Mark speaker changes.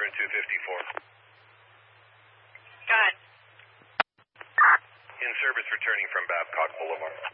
Speaker 1: Bradford 254.
Speaker 2: Go ahead.
Speaker 1: In service returning from Babcock Boulevard.